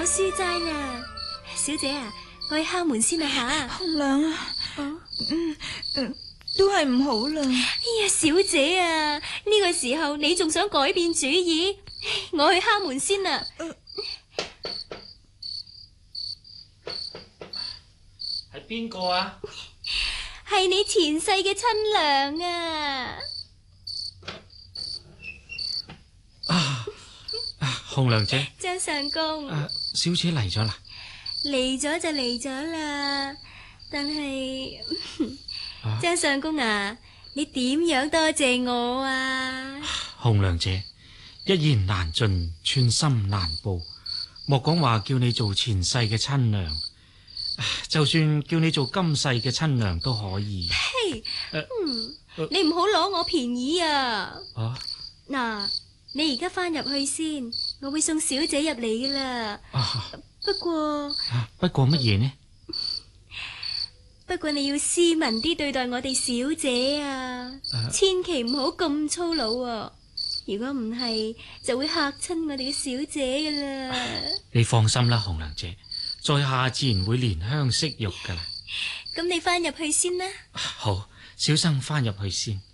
書齋啦。小姐啊，我去敲門先啦吓。 紅娘啊， 哦， 都係唔好啦。 哎呀，小姐啊，呢個時候你仲想改變主意？我去敲門先啦。 係邊個啊？ 係你前世嘅親娘啊！ 紅娘姐， 張相公， 小姐嚟咗啦。 嚟咗就嚟咗啦，但係張相公啊，你點樣多謝我啊？ 紅娘姐，一言難盡，寸心難報，莫講話叫你做前世嘅親娘，就算叫你做今世嘅親娘都可以。 嘿，你唔好攞我便宜啊！嗱，你而家翻入去先，我會送小姐入嚟噶啦。不過乜嘢呢？ 不過你要斯文啲對待我哋小姐啊，千祈唔好咁粗魯啊！如果唔係，就會嚇親我哋嘅小姐噶啦。 你放心啦，紅娘姐，在下自然會憐香惜玉噶啦。 咁你翻入去先啦。 好，小生翻入去先。